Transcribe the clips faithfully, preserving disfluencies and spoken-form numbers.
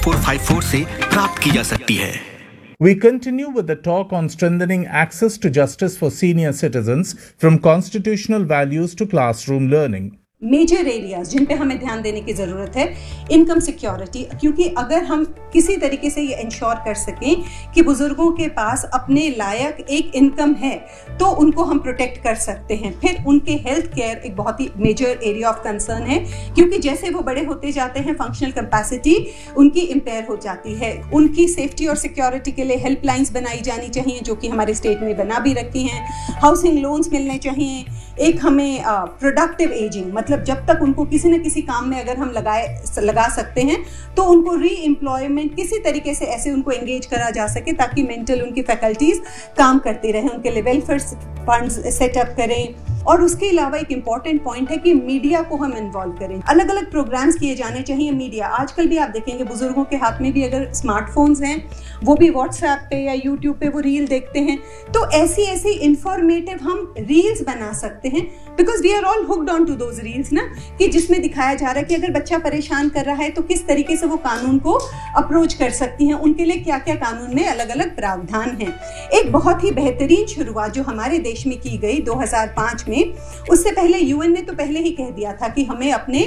Four five four से प्राप्त की जा सकती है। We continue with the talk on strengthening access to justice for senior citizens from constitutional values to classroom learning. Major areas जिन पे हमें ध्यान देने की ज़रूरत है, इनकम सिक्योरिटी, क्योंकि अगर हम किसी तरीके से ये इंश्योर कर सकें कि बुजुर्गों के पास अपने लायक एक इनकम है तो उनको हम प्रोटेक्ट कर सकते हैं। फिर उनके हेल्थ केयर एक बहुत ही मेजर एरिया ऑफ कंसर्न है, क्योंकि जैसे वो बड़े होते जाते हैं फंक्शनल कैपेसिटी उनकी इम्पेयर हो जाती है। उनकी सेफ्टी और सिक्योरिटी के लिए हेल्पलाइंस बनाई जानी चाहिए, जो कि हमारे स्टेट में बना भी रखी हैं। हाउसिंग लोन्स मिलने चाहिए। एक हमें प्रोडक्टिव एजिंग, मतलब जब तक उनको किसी न किसी काम में अगर हम लगाए लगा सकते हैं तो उनको री एम्प्लॉयमेंट किसी तरीके से ऐसे उनको एंगेज करा जा सके ताकि मेंटल उनकी फैकल्टीज काम करती रहें, उनके लिए वेलफेयर फंड्स सेटअप करें। और उसके अलावा एक इम्पॉर्टेंट पॉइंट है कि मीडिया को हम इन्वॉल्व करें। अलग अलग प्रोग्राम्स किए जाने चाहिए। मीडिया आजकल भी आप देखेंगे बुजुर्गों के हाथ में भी अगर स्मार्टफोन्स हैं, वो भी व्हाट्सएप पे या यूट्यूब पे वो रील देखते हैं, तो ऐसी ऐसी इंफॉर्मेटिव हम रील्स बना सकते हैं, because we are all hooked on to those reels ना, कि जिसमें दिखाया जा रहा है कि अगर बच्चा परेशान कर रहा है तो किस तरीके से वो कानून को अप्रोच कर सकती हैं, उनके लिए क्या क्या कानून में अलग अलग प्रावधान हैं। एक बहुत ही बेहतरीन शुरुआत जो हमारे देश में की गई दो हज़ार पाँच में, उससे पहले यूएन ने तो पहले ही कह दिया था कि हमें अपने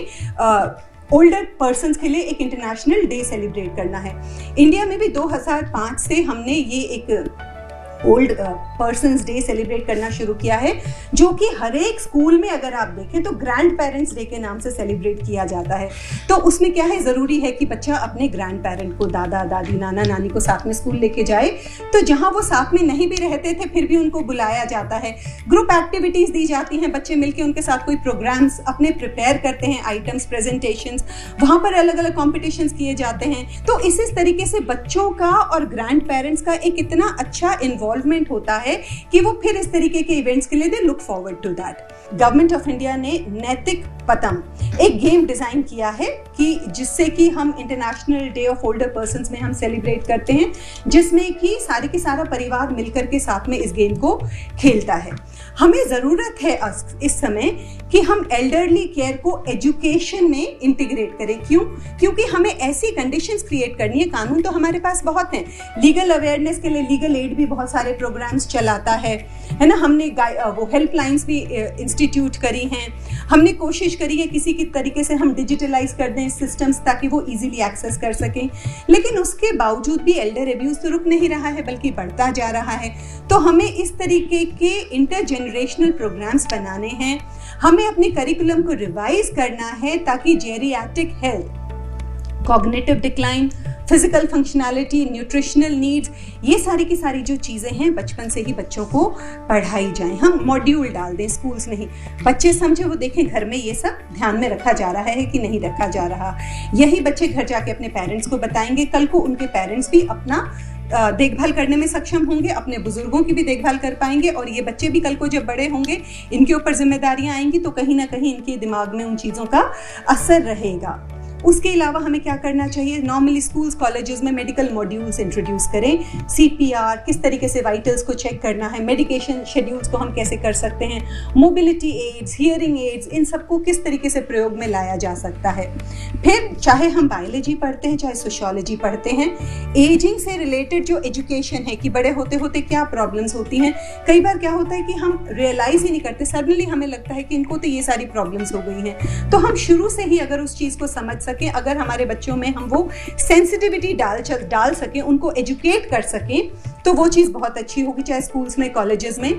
ओल्डर पर्सन्स के लिए एक इंटरनेशनल डे सेलिब्रेट करना है। इंडिया में भी दो हज़ार पाँच से हमने ये एक ओल्ड पर्सन्स डे सेलिब्रेट करना शुरू किया है, जो कि हर एक स्कूल में अगर आप देखें तो ग्रैंड पेरेंट्स डे के नाम से सेलिब्रेट किया जाता है। तो उसमें क्या है, ज़रूरी है कि बच्चा अपने ग्रैंड पेरेंट को, दादा दादी नाना नानी को साथ में स्कूल लेके जाए। तो जहां वो साथ में नहीं भी रहते थे फिर भी उनको बुलाया जाता है, ग्रुप एक्टिविटीज़ दी जाती हैं, बच्चे मिलकर उनके साथ कोई प्रोग्राम्स अपने प्रिपेयर करते हैं, आइटम्स, प्रेजेंटेशंस, वहाँ पर अलग अलग कॉम्पिटिशन्स किए जाते हैं। तो इस इस तरीके से बच्चों का और ग्रैंड पेरेंट्स का एक इतना अच्छा इन्वॉल्व होता है कि वो फिर इस तरीके के इवेंट्स के लिए they look forward to that. Government of India ने नैतिक पतम एक गेम डिजाइन किया है कि जिससे कि हम international day of older persons में हम सेलिब्रेट करते हैं, जिसमें कि सारे के सारा परिवार मिलकर के साथ में इस गेम को खेलता है। हमें जरूरत है इस समय कि हम एल्डरली केयर को एजुकेशन में इंटीग्रेट करें। क्यों? क्योंकि हमें ऐसी कंडीशंस क्रिएट करनी है। कानून तो हमारे पास बहुत हैं, लीगल अवेयरनेस के लिए लीगल एड भी बहुत सारे प्रोग्राम्स चलाता है है ना। हमने वो हेल्पलाइंस भी इंस्टीट्यूट करी हैं। हमने कोशिश करी है किसी की तरीके से हम डिजिटलाइज कर दें सिस्टम्स ताकि वो इजीली एक्सेस कर सकें, लेकिन उसके बावजूद भी एल्डर एब्यूज तो रुक नहीं रहा है बल्कि बढ़ता जा रहा है। तो हमें इस तरीके के इंटरजेनरेशनल प्रोग्राम्स बनाने हैं, हमें अपने करिकुलम को रिवाइज करना है ताकि geriatric health, cognitive decline, physical functionality, nutritional needs, ये सारी की सारी जो चीज़ें हैं बचपन से ही बच्चों को पढ़ाई जाएं। हम मॉड्यूल डाल दें स्कूल्स में ही, बच्चे समझे, वो देखें घर में ये सब ध्यान में रखा जा रहा है कि नहीं रखा जा रहा। यही बच्चे घर जाके अपने पेरेंट्स को बताएंगे, कल को उनके पेरेंट्स भी अपना देखभाल करने में सक्षम होंगे, अपने बुजुर्गों की भी देखभाल कर पाएंगे, और ये बच्चे भी कल को जब बड़े होंगे इनके ऊपर जिम्मेदारियां आएंगी तो कहीं ना कहीं इनके दिमाग में उन चीज़ों का असर रहेगा। उसके अलावा हमें क्या करना चाहिए, नॉर्मली स्कूल्स कॉलेजेस में मेडिकल मॉड्यूल्स इंट्रोड्यूस करें। सीपीआर, किस तरीके से वाइटल्स को चेक करना है, मेडिकेशन शेड्यूल्स को हम कैसे कर सकते हैं, मोबिलिटी एड्स, हियरिंग एड्स, इन सबको किस तरीके से प्रयोग में लाया जा सकता है। फिर चाहे हम बायोलॉजी पढ़ते हैं चाहे सोशियोलॉजी पढ़ते हैं, एजिंग से रिलेटेड जो एजुकेशन है कि बड़े होते होते क्या प्रॉब्लम्स होती हैं, कई बार क्या होता है कि हम रियलाइज ही नहीं करते, सडनली हमें लगता है कि इनको तो ये सारी प्रॉब्लम्स हो गई हैं। तो हम शुरू से ही अगर उस चीज़ को समझ सकें, अगर हमारे बच्चों में हम वो सेंसिटिविटी डाल डाल सकें, उनको एजुकेट कर सकें, तो वो चीज़ बहुत अच्छी होगी, चाहे स्कूल्स में, कॉलेजेस में।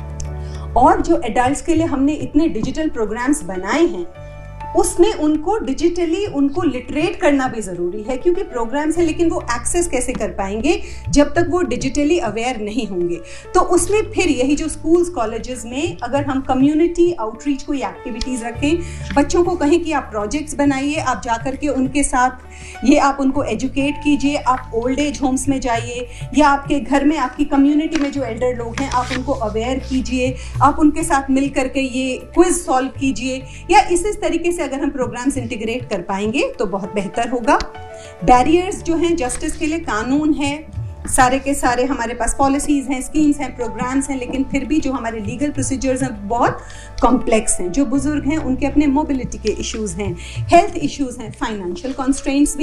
और जो एडल्ट्स के लिए हमने इतने डिजिटल प्रोग्राम्स बनाए हैं, उसमें उनको डिजिटली उनको लिटरेट करना भी ज़रूरी है, क्योंकि प्रोग्राम्स है लेकिन वो एक्सेस कैसे कर पाएंगे जब तक वो डिजिटली अवेयर नहीं होंगे। तो उसमें फिर यही जो स्कूल्स कॉलेजेस में अगर हम कम्युनिटी आउटरीच कोई एक्टिविटीज़ रखें, बच्चों को कहें कि आप प्रोजेक्ट्स बनाइए, आप जाकर के उनके साथ ये आप उनको एजुकेट कीजिए, आप ओल्ड एज होम्स में जाइए या आपके घर में आपकी कम्युनिटी में जो एल्डर लोग हैं आप उनको अवेयर कीजिए, आप उनके साथ मिल करके ये क्विज सॉल्व कीजिए, या इस इस तरीके से अगर हम प्रोग्राम्स इंटीग्रेट कर पाएंगे तो बहुत बेहतर होगा। बैरियर्स जो हैं जस्टिस के लिए, कानून है, सारे के सारे हमारे पास पॉलिसीज हैं, स्कीम्स हैं, प्रोग्राम्स हैं, लेकिन फिर भी जो हमारे लीगल प्रोसीजर्स हैं बहुत कॉम्प्लेक्स हैं। जो बुजुर्ग हैं उनके अपने मोबिलिटी के इश्यूज हैं, हेल्थ इश्यूज हैं, फाइनेंशियल कॉन्स्ट्रेंट्स